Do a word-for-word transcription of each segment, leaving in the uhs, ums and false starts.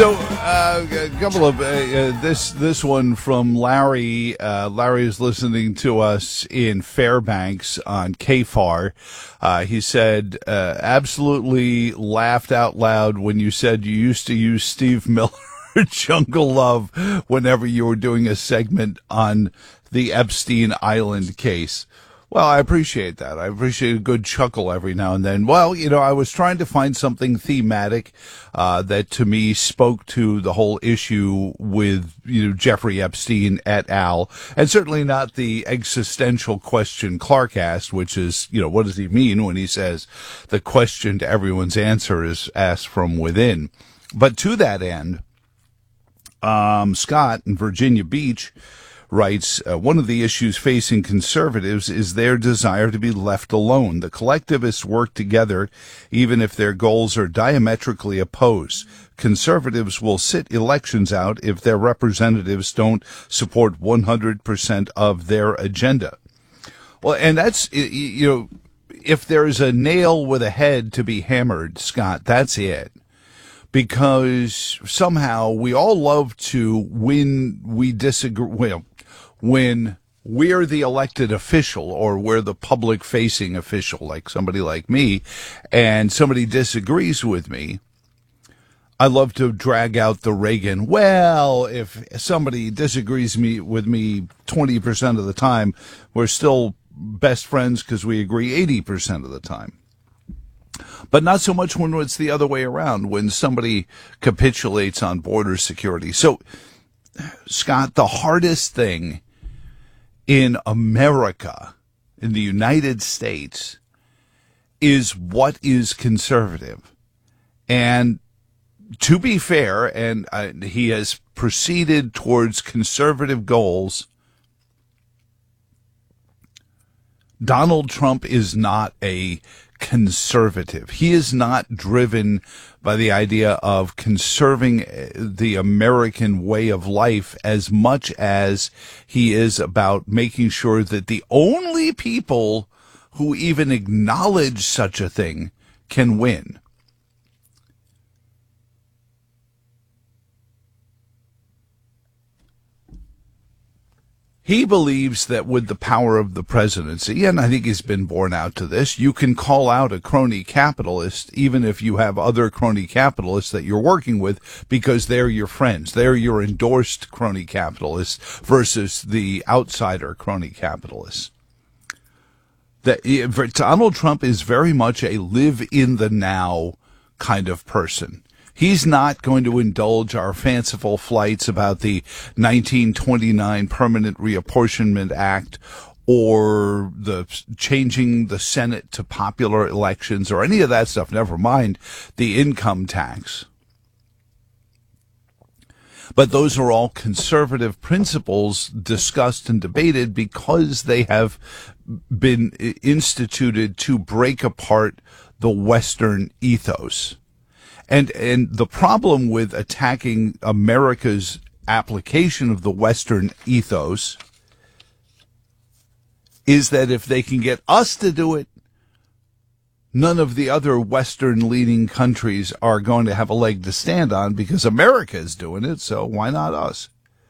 So, uh, a couple of uh, uh, this this one from Larry. Uh, Larry is listening to us in Fairbanks on K F A R. Uh, he said, uh, absolutely laughed out loud when you said you used to use Steve Miller Jungle Love whenever you were doing a segment on the Epstein Island case. Well, I appreciate that. I appreciate a good chuckle every now and then. Well, you know, I was trying to find something thematic uh, that to me spoke to the whole issue with, you know, Jeffrey Epstein et al. And certainly not the existential question Clark asked, which is, you know, what does he mean when he says the question to everyone's answer is asked from within? But to that end, um, Scott in Virginia Beach writes, uh, one of the issues facing conservatives is their desire to be left alone. The collectivists work together even if their goals are diametrically opposed. Conservatives will sit elections out if their representatives don't support one hundred percent of their agenda. Well, and that's, you know, if there's a nail with a head to be hammered, Scott, that's it. Because somehow we all love to, when we disagree, well, when we're the elected official or we're the public-facing official, like somebody like me, and somebody disagrees with me, I love to drag out the Reagan, well, if somebody disagrees me with me twenty percent of the time, we're still best friends because we agree eighty percent of the time. But not so much when it's the other way around, when somebody capitulates on border security. So, Scott, the hardest thing in America, in the United States, is what is conservative. And to be fair, and uh, he has proceeded towards conservative goals, Donald Trump is not a conservative. He is not driven by the idea of conserving the American way of life as much as he is about making sure that the only people who even acknowledge such a thing can win. He believes that with the power of the presidency, and I think he's been borne out to this, you can call out a crony capitalist even if you have other crony capitalists that you're working with because they're your friends. They're your endorsed crony capitalists versus the outsider crony capitalists. That Donald Trump is very much a live in the now kind of person. He's not going to indulge our fanciful flights about the nineteen twenty-nine Permanent Reapportionment Act or the changing the Senate to popular elections or any of that stuff, never mind the income tax. But those are all conservative principles discussed and debated because they have been instituted to break apart the Western ethos. And and the problem with attacking America's application of the Western ethos is that if they can get us to do it, none of the other Western-leading countries are going to have a leg to stand on because America is doing it, so why not us?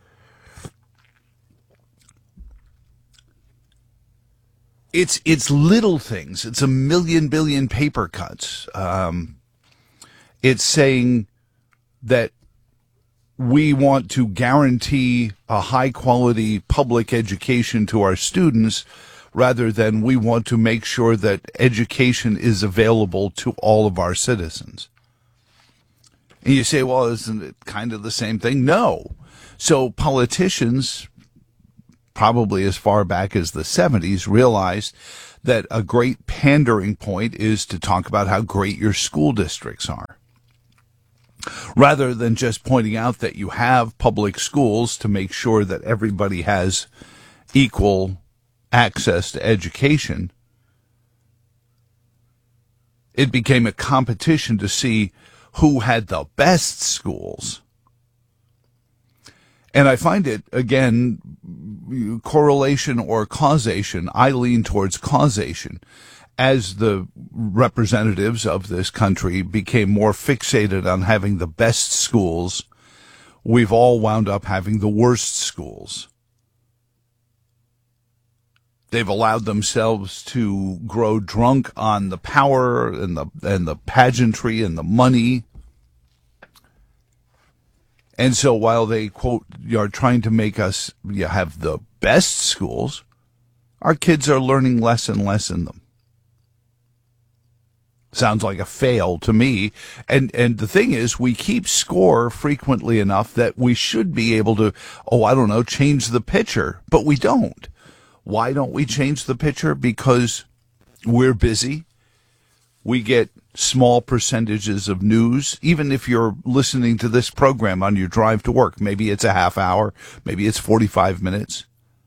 It's it's little things. It's a million billion paper cuts. Um It's saying that we want to guarantee a high-quality public education to our students rather than we want to make sure that education is available to all of our citizens. And you say, well, isn't it kind of the same thing? No. So politicians, probably as far back as the seventies, realized that a great pandering point is to talk about how great your school districts are, rather than just pointing out that you have public schools to make sure that everybody has equal access to education. It became a competition to see who had the best schools. And I find it, again, correlation or causation. I lean towards causation. as the representatives of this country became more fixated on having the best schools, we've all wound up having the worst schools. They've allowed themselves to grow drunk on the power and the and the pageantry and the money. And so while they, quote, are trying to make us you know, have the best schools, our kids are learning less and less in them. Sounds like a fail to me. And and the thing is, we keep score frequently enough that we should be able to, oh, I don't know, change the pitcher. But we don't. Why don't we change the pitcher? Because we're busy. We get small percentages of news. Even if you're listening to this program on your drive to work, maybe it's a half hour, maybe it's forty-five minutes.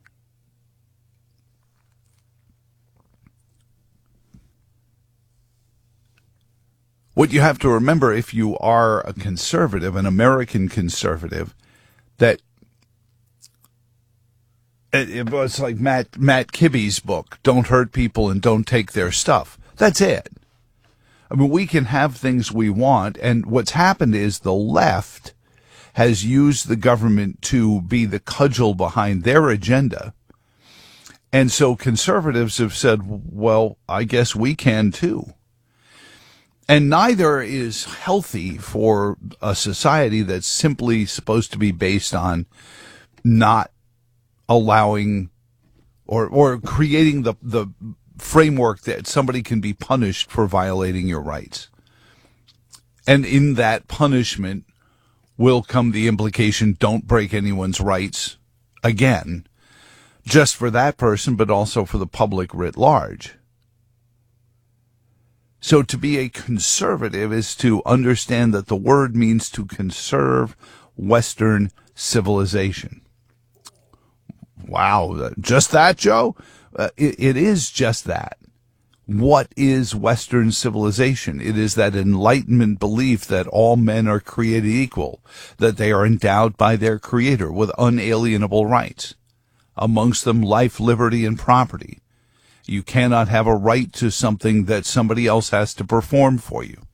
What you have to remember, if you are a conservative, an American conservative, that it, it was like Matt Matt Kibbe's book, Don't Hurt People and Don't Take Their Stuff. That's it. I mean, we can have things we want, and what's happened is the left has used the government to be the cudgel behind their agenda. And so conservatives have said, well, I guess we can too. And neither is healthy for a society that's simply supposed to be based on not allowing or or creating the, the framework that somebody can be punished for violating your rights. And in that punishment will come the implication, don't break anyone's rights again, just for that person, but also for the public writ large. So to be a conservative is to understand that the word means to conserve Western civilization. Wow, just that, Joe? Uh, it, it is just that. What is Western civilization? It is that Enlightenment belief that all men are created equal, that they are endowed by their Creator with unalienable rights, amongst them life, liberty, and property. You cannot have a right to something that somebody else has to perform for you.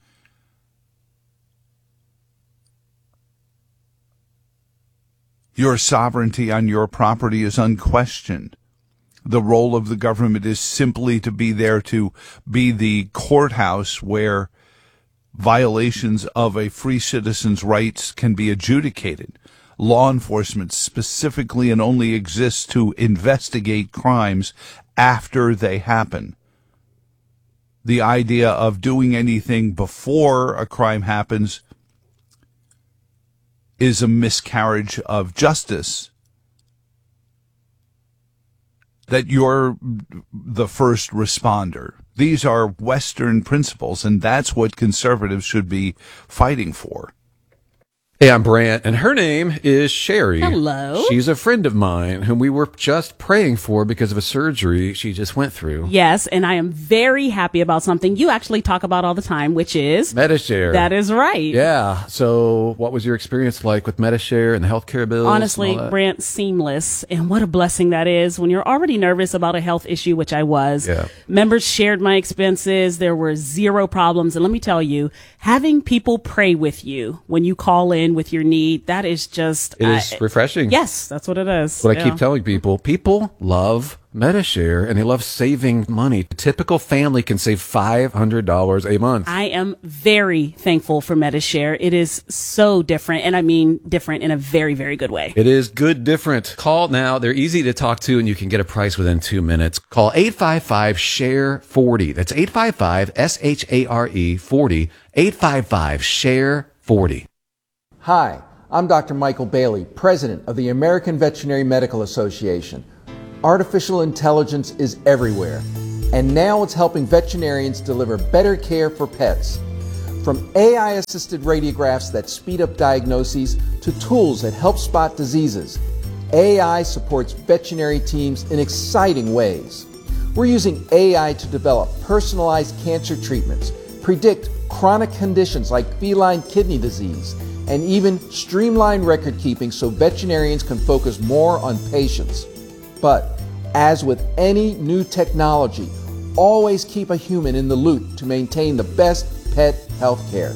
Your sovereignty on your property is unquestioned. The role of the government is simply to be there to be the courthouse where violations of a free citizen's rights can be adjudicated. Law enforcement specifically and only exists to investigate crimes after they happen. The idea of doing anything before a crime happens is a miscarriage of justice. That you're the first responder. These are Western principles, and that's what conservatives should be fighting for. Hey, I'm Brant, and her name is Sherry. Hello. She's a friend of mine whom we were just praying for because of a surgery she just went through. Yes, and I am very happy about something you actually talk about all the time, which is Medi-Share. That is right. Yeah. So what was your experience like with Medi-Share and the healthcare bills? Honestly, Brant, seamless. And what a blessing that is when you're already nervous about a health issue, which I was. Yeah. Members shared my expenses. There were zero problems. And let me tell you, having people pray with you when you call in with your need, that is just it is I, refreshing. Yes, that's what it is. What yeah. I keep telling people, people love Medi-Share and they love saving money. A typical family can save five hundred dollars a month. I am very thankful for Medi-Share. It is so different, and I mean different in a very, very good way. It is good different. Call now. They're easy to talk to, and you can get a price within two minutes. Call eight five five, S H A R E, forty. That's eight five five, S H A R E, forty. eight five five, S H A R E, forty. Hi, I'm Doctor Michael Bailey, President of the American Veterinary Medical Association. Artificial intelligence is everywhere, and now it's helping veterinarians deliver better care for pets. From A I-assisted radiographs that speed up diagnoses to tools that help spot diseases, A I supports veterinary teams in exciting ways. We're using A I to develop personalized cancer treatments, predict chronic conditions like feline kidney disease, and even streamline record keeping so veterinarians can focus more on patients. But as with any new technology, always keep a human in the loop to maintain the best pet health care.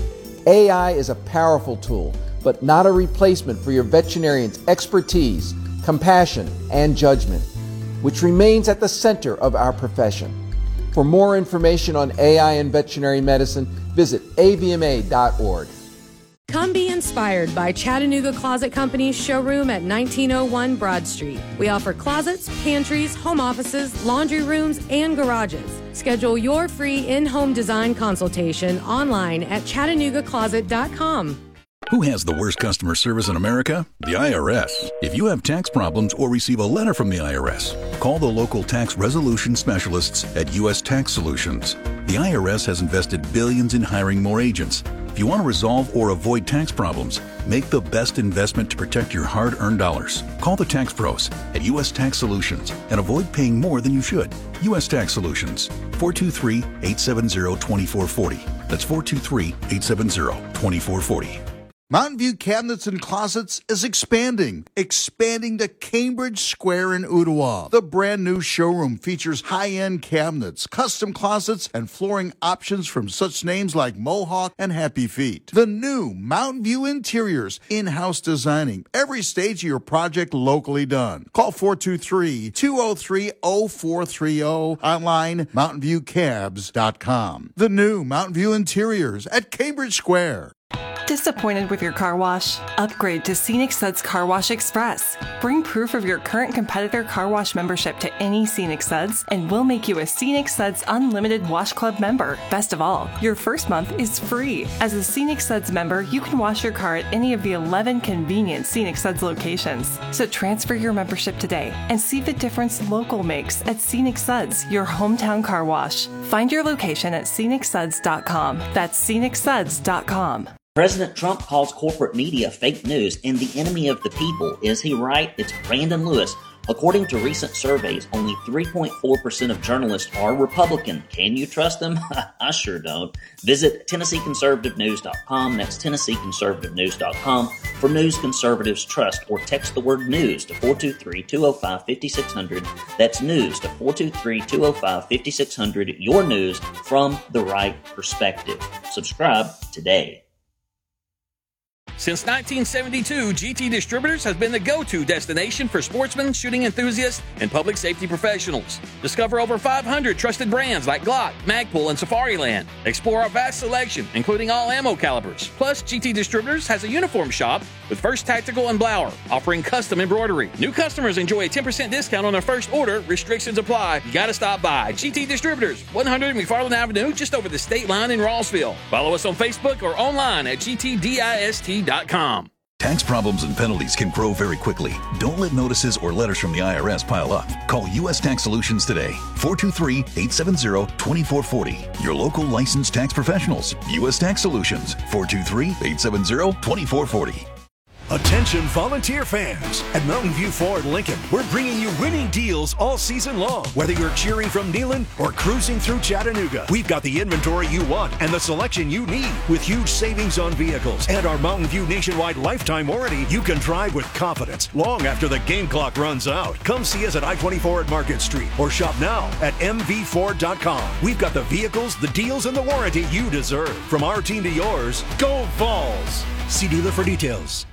A I is a powerful tool, but not a replacement for your veterinarian's expertise, compassion, and judgment, which remains at the center of our profession. For more information on A I and veterinary medicine, visit A V M A dot org. Come be inspired by Chattanooga Closet Company's showroom at nineteen oh one Broad Street. We offer closets, pantries, home offices, laundry rooms, and garages. Schedule your free in-home design consultation online at chattanooga closet dot com. Who has the worst customer service in America? The I R S. If you have tax problems or receive a letter from the I R S, call the local tax resolution specialists at U S Tax Solutions. The I R S has invested billions in hiring more agents. If you want to resolve or avoid tax problems, make the best investment to protect your hard-earned dollars. Call the tax pros at U S Tax Solutions and avoid paying more than you should. U S Tax Solutions, four two three, eight seven zero, two four four zero. That's four two three, eight seven zero, two four four zero. Mountain View Cabinets and Closets is expanding, expanding to Cambridge Square in Ottawa. The brand new showroom features high-end cabinets, custom closets, and flooring options from such names like Mohawk and Happy Feet. The new Mountain View Interiors, in-house designing, every stage of your project locally done. Call four two three, two oh three, oh four three oh, online mountain view cabs dot com. The new Mountain View Interiors at Cambridge Square. Disappointed with your car wash? Upgrade to Scenic Suds Car Wash Express. Bring proof of your current competitor car wash membership to any Scenic Suds, and we'll make you a Scenic Suds Unlimited Wash Club member. Best of all, your first month is free. As a Scenic Suds member, you can wash your car at any of the eleven convenient Scenic Suds locations. So transfer your membership today and see the difference local makes at Scenic Suds, your hometown car wash. Find your location at scenic suds dot com. That's scenic suds dot com. President Trump calls corporate media fake news and the enemy of the people. Is he right? It's Brandon Lewis. According to recent surveys, only three point four percent of journalists are Republican. Can you trust them? I sure don't. Visit Tennessee Conservative News dot com. That's Tennessee Conservative News dot com for news conservatives trust, or text the word news to four two three, two oh five, five six zero zero. That's news to four two three, two oh five, five six zero zero. Your news from the right perspective. Subscribe today. Since nineteen seventy-two, G T Distributors has been the go-to destination for sportsmen, shooting enthusiasts, and public safety professionals. Discover over five hundred trusted brands like Glock, Magpul, and Safariland. Explore our vast selection, including all ammo calibers. Plus, G T Distributors has a uniform shop with First Tactical and Blower, offering custom embroidery. New customers enjoy a ten percent discount on their first order. Restrictions apply. You gotta stop by. G T Distributors, one hundred McFarland Avenue, just over the state line in Rossville. Follow us on Facebook or online at G T dist dot com. Tax problems and penalties can grow very quickly. Don't let notices or letters from the I R S pile up. Call U S Tax Solutions today. four two three, eight seven zero, two four four zero. Your local licensed tax professionals. U S Tax Solutions. four two three, eight seven zero, two four four zero. Attention volunteer fans. At Mountain View Ford Lincoln, we're bringing you winning deals all season long. Whether you're cheering from Neyland or cruising through Chattanooga, we've got the inventory you want and the selection you need. With huge savings on vehicles and our Mountain View nationwide lifetime warranty, you can drive with confidence long after the game clock runs out. Come see us at I twenty-four at Market Street or shop now at m v ford dot com. We've got the vehicles, the deals, and the warranty you deserve. From our team to yours, go Vols! See dealer for details.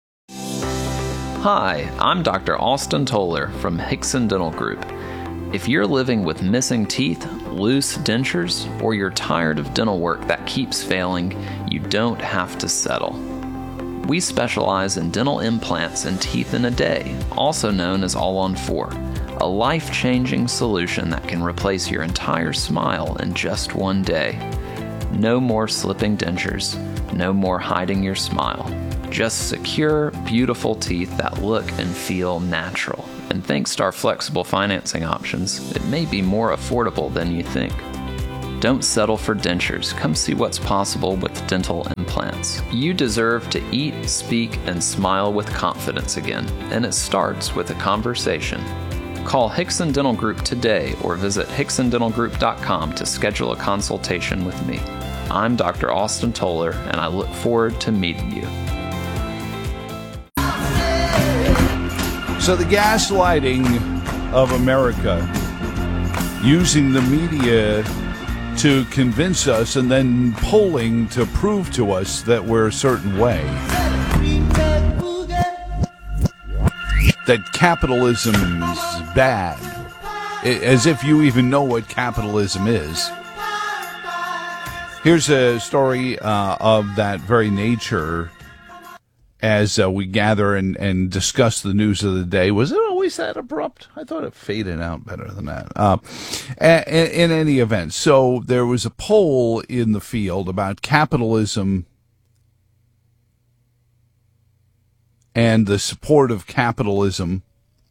Hi, I'm Doctor Austin Toller from Hickson Dental Group. If you're living with missing teeth, loose dentures, or you're tired of dental work that keeps failing, you don't have to settle. We specialize in dental implants and teeth in a day, also known as All on Four, a life-changing solution that can replace your entire smile in just one day. No more slipping dentures, no more hiding your smile. Just secure, beautiful teeth that look and feel natural. And thanks to our flexible financing options, it may be more affordable than you think. Don't settle for dentures. Come see what's possible with dental implants. You deserve to eat, speak, and smile with confidence again, and it starts with a conversation. Call Hickson Dental Group today or visit hickson dental group dot com to schedule a consultation with me. I'm Doctor Austin Toller, and I look forward to meeting you. So the gaslighting of America using the media to convince us and then polling to prove to us that we're a certain way. That capitalism is bad. As if you even know what capitalism is. Here's a story uh, of that very nature as uh, we gather and, and discuss the news of the day. Was it always that abrupt? I thought it faded out better than that. Uh, in, in any event, so there was a poll in the field about capitalism and the support of capitalism.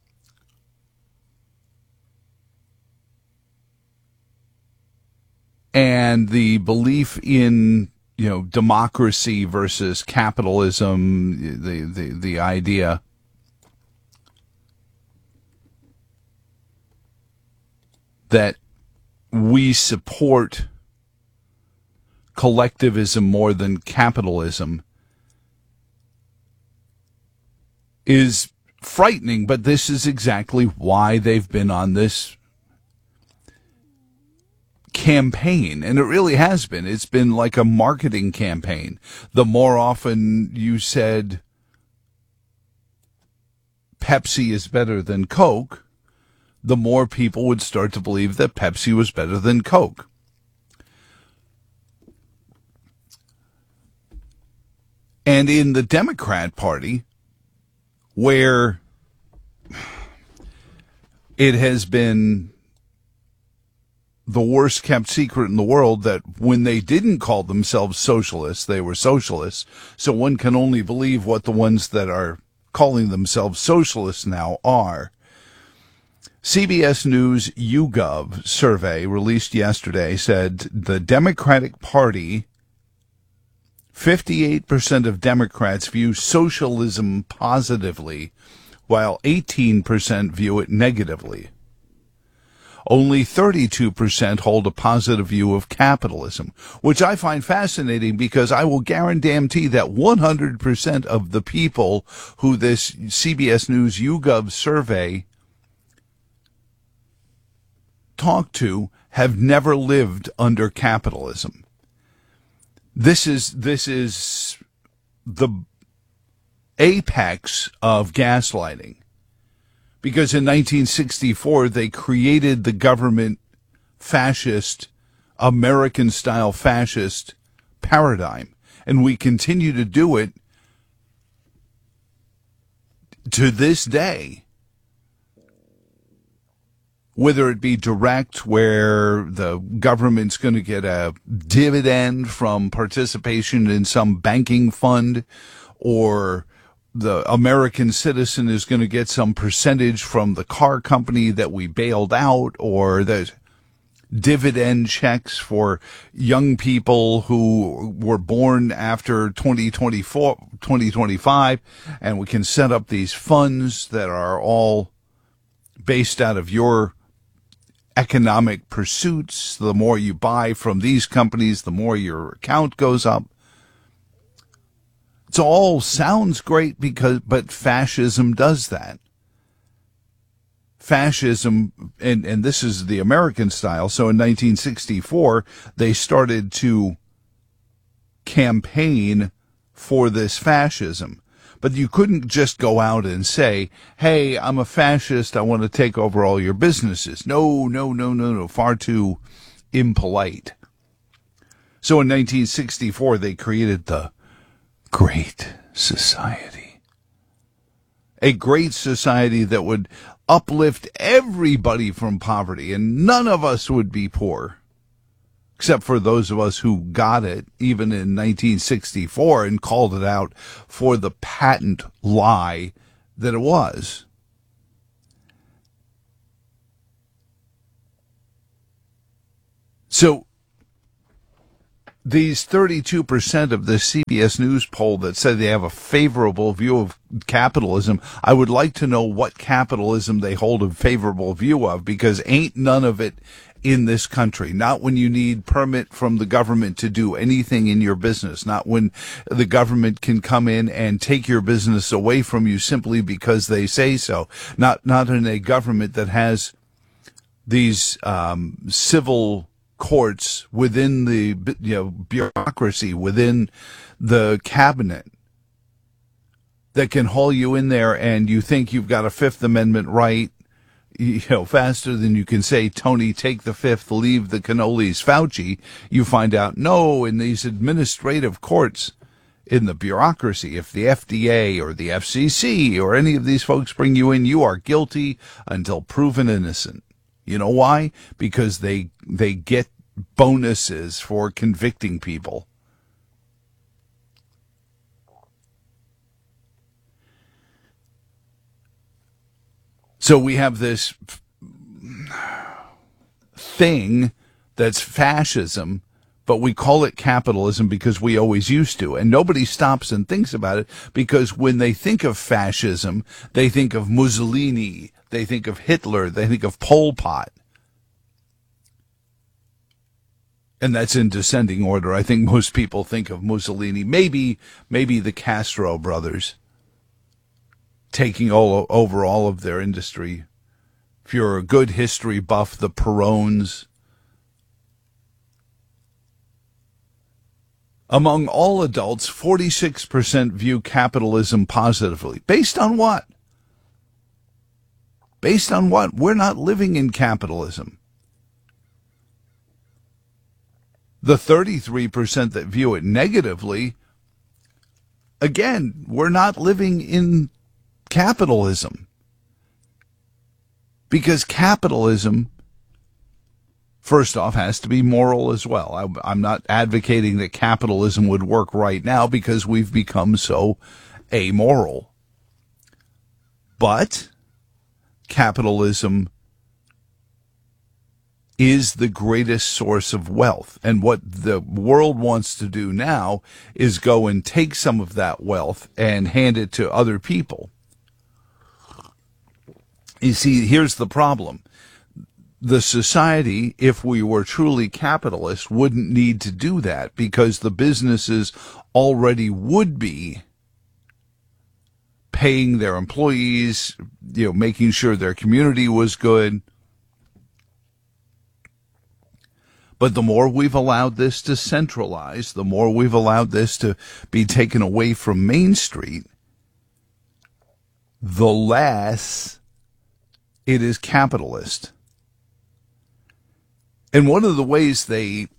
And the belief in, you know, democracy versus capitalism, the, the, the idea that we support collectivism more than capitalism is frightening, but this is exactly why they've been on this campaign, and it really has been. It's been like a marketing campaign. The more often you said Pepsi is better than Coke, the more people would start to believe that Pepsi was better than Coke. And in the Democrat Party, where it has been the worst kept secret in the world that when they didn't call themselves socialists, they were socialists. So one can only believe what the ones that are calling themselves socialists now are. C B S News YouGov survey released yesterday said the Democratic Party, fifty-eight percent of Democrats view socialism positively, while eighteen percent view it negatively. Only thirty-two percent hold a positive view of capitalism, which I find fascinating because I will guarantee that one hundred percent of the people who this C B S News YouGov survey talked to have never lived under capitalism. This is, this is the apex of gaslighting. Because in nineteen sixty-four, they created the government fascist, American-style fascist paradigm. And we continue to do it to this day. Whether it be direct, where the government's going to get a dividend from participation in some banking fund, or the American citizen is going to get some percentage from the car company that we bailed out, or the dividend checks for young people who were born after twenty twenty-four, twenty twenty-five, and we can set up these funds that are all based out of your economic pursuits. The more you buy from these companies, the more your account goes up. It all sounds great, because, but fascism does that. Fascism, and, and this is the American style. So in nineteen sixty-four, they started to campaign for this fascism. But you couldn't just go out and say, hey, I'm a fascist, I want to take over all your businesses. No, no, no, no, no, far too impolite. So in nineteen sixty-four, they created the Great Society. A great society that would uplift everybody from poverty, and none of us would be poor. Except for those of us who got it, even in nineteen sixty-four, and called it out for the patent lie that it was. So, these thirty-two percent of the C B S News poll that said they have a favorable view of capitalism, I would like to know what capitalism they hold a favorable view of, because ain't none of it in this country. Not when you need permit from the government to do anything in your business. Not when the government can come in and take your business away from you simply because they say so. Not, not in a government that has these um, civil courts within the you know bureaucracy, within the cabinet, that can haul you in there and you think you've got a Fifth Amendment right, you know, faster than you can say, Tony, take the fifth, leave the cannolis, Fauci. You find out, no, in these administrative courts, in the bureaucracy, if the F D A or the F C C or any of these folks bring you in, you are guilty until proven innocent. You know why? Because they they get bonuses for convicting people. So we have this thing that's fascism, but we call it capitalism because we always used to. And nobody stops and thinks about it, because when they think of fascism, they think of Mussolini, they think of Hitler, they think of Pol Pot. And that's in descending order. I think most people think of Mussolini, maybe maybe the Castro brothers, taking all over all of their industry. If you're a good history buff, the Perones. Among all adults, forty-six percent view capitalism positively. Based on what? Based on what? We're not living in capitalism. The thirty-three percent that view it negatively, again, we're not living in capitalism. Because capitalism, first off, has to be moral as well. I, I'm not advocating that capitalism would work right now because we've become so amoral. But capitalism is the greatest source of wealth. And what the world wants to do now is go and take some of that wealth and hand it to other people. You see, here's the problem. The society, if we were truly capitalist, wouldn't need to do that, because the businesses already would be paying their employees, you know, making sure their community was good. But the more we've allowed this to centralize, the more we've allowed this to be taken away from Main Street, the less it is capitalist. And one of the ways they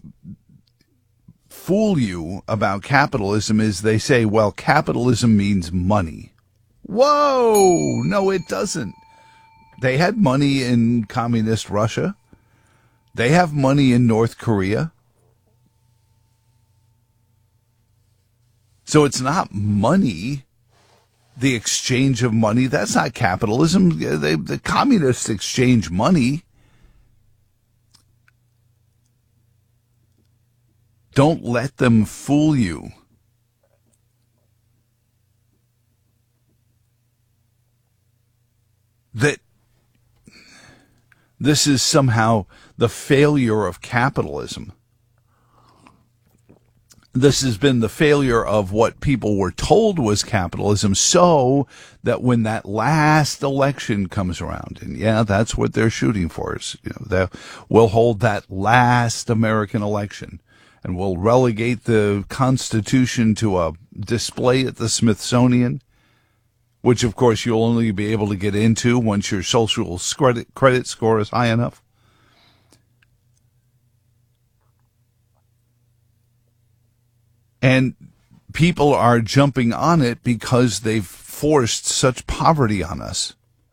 fool you about capitalism is they say, well, capitalism means money. Whoa! No, it doesn't. They had money in communist Russia. They have money in North Korea. So it's not money, the exchange of money. That's not capitalism. They, the communists exchange money. Don't let them fool you. That this is somehow the failure of capitalism. This has been the failure of what people were told was capitalism, so that when that last election comes around, and yeah, that's what they're shooting for, is, you know, they will hold that last American election, and we'll relegate the Constitution to a display at the Smithsonian, which, of course, you'll only be able to get into once your social credit, credit score is high enough. And people are jumping on it because they've forced such poverty on us.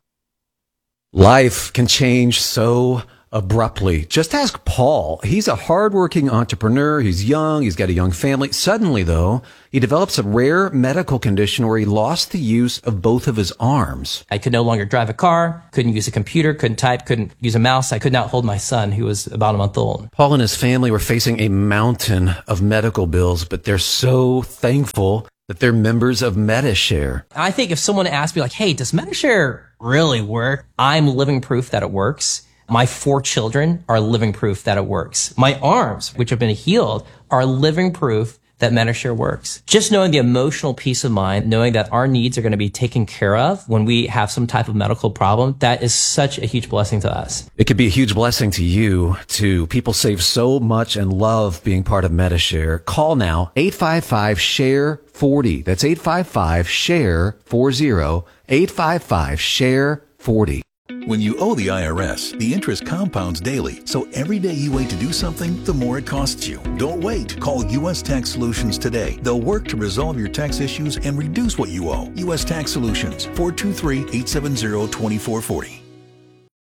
Life can change so abruptly. Just ask Paul. He's a hardworking entrepreneur. He's young. He's got a young family. Suddenly, though, he develops a rare medical condition where he lost the use of both of his arms. I could no longer drive a car, couldn't use a computer, couldn't type, couldn't use a mouse. I could not hold my son, who was about a month old. Paul and his family were facing a mountain of medical bills, but they're so thankful that they're members of Medi-Share. I think if someone asked me, like, hey, does Medi-Share really work? I'm living proof that it works. My four children are living proof that it works. My arms, which have been healed, are living proof that Medishare works. Just knowing the emotional peace of mind, knowing that our needs are going to be taken care of when we have some type of medical problem, that is such a huge blessing to us. It could be a huge blessing to you, too. People save so much and love being part of Medishare. Call now, eight five five, S H A R E, forty. That's eight five five, S H A R E, forty, eight five five, S H A R E, forty. When you owe the I R S, the interest compounds daily. So every day you wait to do something, the more it costs you. Don't wait. Call U S Tax Solutions today. They'll work to resolve your tax issues and reduce what you owe. U S Tax Solutions, four two three, eight seven zero, two four four zero.